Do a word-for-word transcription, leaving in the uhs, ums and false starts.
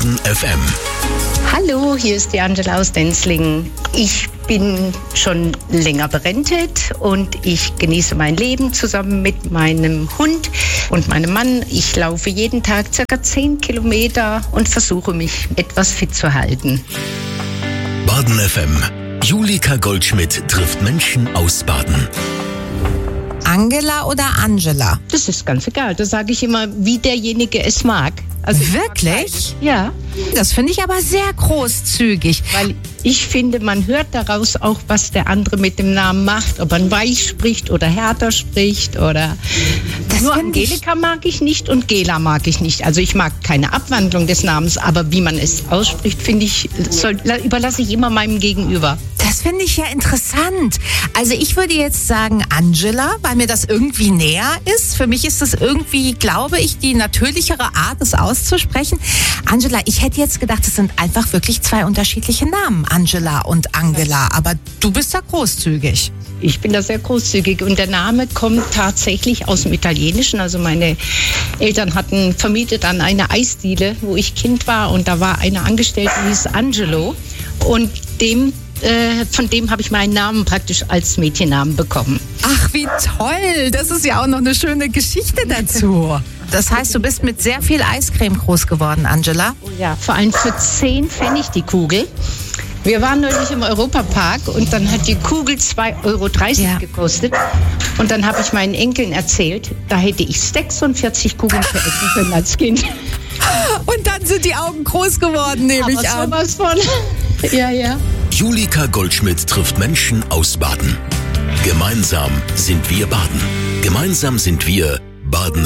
Baden F M. Hallo, hier ist die Angela aus Denzlingen. Ich bin schon länger berentet und ich genieße mein Leben zusammen mit meinem Hund und meinem Mann. Ich laufe jeden Tag circa zehn Kilometer und versuche mich etwas fit zu halten. Baden F M. Julika Goldschmidt trifft Menschen aus Baden. Angela oder Angela? Das ist ganz egal. Das sage ich immer, wie derjenige es mag. Also wirklich? Ja. Das finde ich aber sehr großzügig. Weil ich finde, man hört daraus auch, was der andere mit dem Namen macht. Ob man weich spricht oder härter spricht oder... Das Nur find ich- Angelika mag ich nicht und Gela mag ich nicht. Also ich mag keine Abwandlung des Namens, aber wie man es ausspricht, finde ich, soll, überlasse ich immer meinem Gegenüber. Das finde ich ja interessant. Also ich würde jetzt sagen Angela, weil mir das irgendwie näher ist. Für mich ist das irgendwie, glaube ich, die natürlichere Art, es auszusprechen. Angela, ich hätte jetzt gedacht, es sind einfach wirklich zwei unterschiedliche Namen, Angela und Angela. Aber du bist da großzügig. Ich bin da sehr großzügig und der Name kommt tatsächlich aus dem Italienischen. Also meine Eltern hatten vermietet an eine Eisdiele, wo ich Kind war, und da war eine Angestellte, die hieß Angelo, und dem äh, von dem habe ich meinen Namen praktisch als Mädchennamen bekommen. Ach, wie toll. Das ist ja auch noch eine schöne Geschichte dazu. Das heißt, du bist mit sehr viel Eiscreme groß geworden, Angela? Ja, vor allem für zehn Pfennig die Kugel. Wir waren neulich im Europapark und dann hat die Kugel zwei Euro dreißig Ja. gekostet. Und dann habe ich meinen Enkeln erzählt, da hätte ich sechsundvierzig Kugeln veressen können als Kind. Und dann sind die Augen groß geworden, nehme ich Aber an. sowas von. Ja, ja. Julika Goldschmidt trifft Menschen aus Baden. Gemeinsam sind wir Baden. Gemeinsam sind wir Baden